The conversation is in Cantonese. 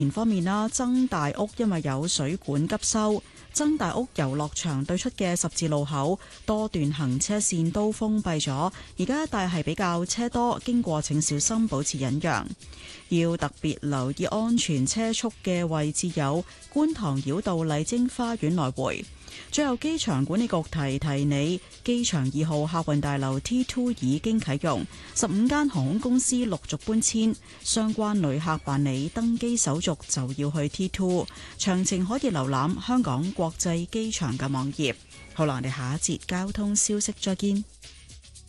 方面啦，曾大屋因為有水管急修，曾大屋遊樂場對出嘅十字路口多段行車線都封閉咗，而家一帶係比較車多，經過請小心保持忍讓。要特別留意安全車速嘅位置有觀塘繞道麗晶花園來回。最後，機場管理局提提你，機場2號客運大樓 T2 已經啟用，15間航空公司陸續搬遷，相關旅客辦理登機手續就要去 T2， 詳情可以瀏覽香港國際機場嘅網頁。好啦，我哋下一節交通消息再見。